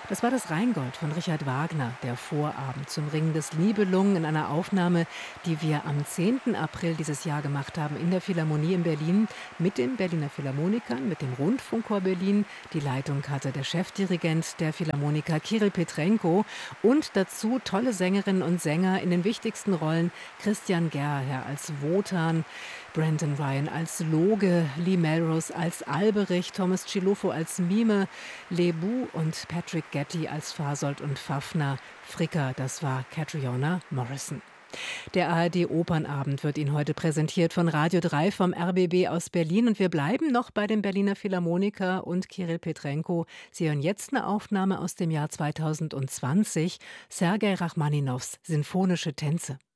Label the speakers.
Speaker 1: Das war das Rheingold von Richard Wagner, der Vorabend zum Ring des Nibelungen in einer Aufnahme, die wir am 10. April dieses Jahr gemacht haben in der Philharmonie in Berlin mit den Berliner Philharmonikern, mit dem Rundfunkchor Berlin. Die Leitung hatte der Chefdirigent der Philharmoniker Kirill Petrenko und dazu tolle Sängerinnen und Sänger in den wichtigsten Rollen: Christian Gerher als Wotan, Brendan Ryan als Loge, Lee Melrose als Alberich, Thomas Chilufo als Mime, Lebu und Patrick Getty als Fasold und Fafner. Fricker, das war Catriona Morrison. Der ARD-Opernabend wird Ihnen heute präsentiert von Radio 3 vom RBB aus Berlin. Und wir bleiben noch bei dem Berliner Philharmoniker und Kirill Petrenko. Sie hören jetzt eine Aufnahme aus dem Jahr 2020, Sergei Rachmaninows Sinfonische Tänze.